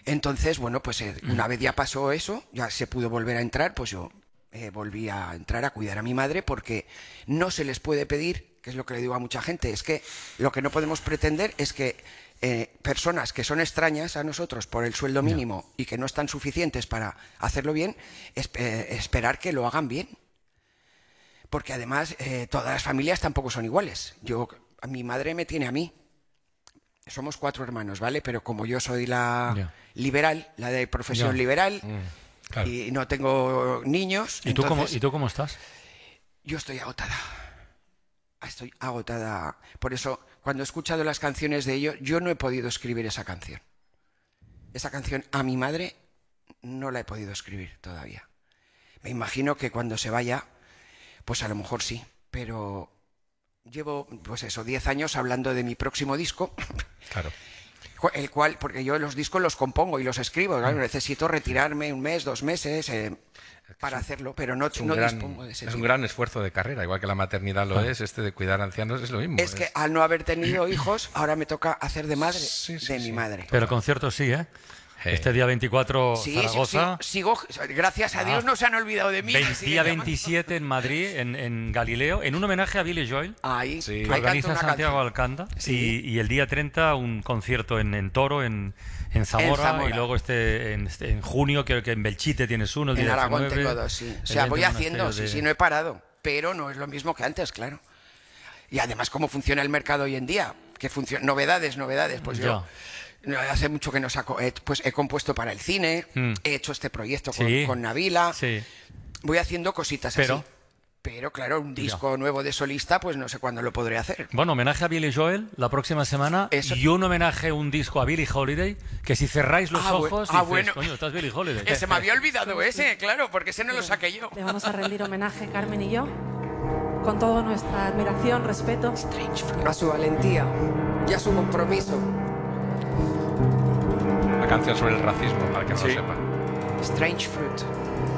Entonces, bueno, pues una vez ya pasó eso, ya se pudo volver a entrar, pues yo volví a entrar a cuidar a mi madre, porque no se les puede pedir, que es lo que le digo a mucha gente, es que lo que no podemos pretender es que personas que son extrañas a nosotros por el sueldo mínimo y que no están suficientes para hacerlo bien, esperar que lo hagan bien. Porque además todas las familias tampoco son iguales. Mi madre me tiene a mí. Somos 4 hermanos, ¿vale? Pero como yo soy la liberal, la de profesión liberal, claro. y no tengo niños... ¿Y tú cómo estás? Yo estoy agotada. Estoy agotada. Por eso, cuando he escuchado las canciones de ellos, yo no he podido escribir esa canción. Esa canción a mi madre no la he podido escribir todavía. Me imagino que cuando se vaya, pues a lo mejor sí, pero... Llevo, pues eso, 10 años hablando de mi próximo disco. Claro. El cual, porque yo los discos los compongo y los escribo, ¿no? Necesito retirarme 1 mes, 2 meses para hacerlo, pero no dispongo de ese tiempo. Es un gran esfuerzo de carrera, igual que la maternidad lo es, de cuidar ancianos es lo mismo. Es que al no haber tenido hijos, ahora me toca hacer de madre mi madre. Pero conciertos sí, ¿eh? Este día 24 Zaragoza. Sigo, gracias a Dios no se han olvidado de mí. Día 27 en Madrid, en Galileo, en un homenaje a Billy Joel. Ahí, que organiza Santiago Alcanda. Y el día 30 un concierto en Toro, en Zamora. Y luego en junio, creo que en Belchite tienes uno. El en día Aragón 19, tengo 2, sí. O sea, voy haciendo, sí, no he parado. Pero no es lo mismo que antes, claro. Y además, cómo funciona el mercado hoy en día. Que novedades, pues yo... Hace mucho que no saco, pues he compuesto para el cine, he hecho este proyecto con Nabila, voy haciendo cositas así. Pero claro, un disco nuevo de solista, pues no sé cuándo lo podré hacer. Bueno, homenaje a Billy Joel la próxima semana y un homenaje, un disco a Billie Holiday, que si cerráis los ojos dices, bueno. Coño, estás Billie Holiday. Se me había olvidado ese, claro, porque ese no lo saqué yo. Le vamos a rendir homenaje, Carmen y yo, con toda nuestra admiración, respeto, a su valentía y a su compromiso. La canción sobre el racismo, para que no lo sepa. Strange Fruit.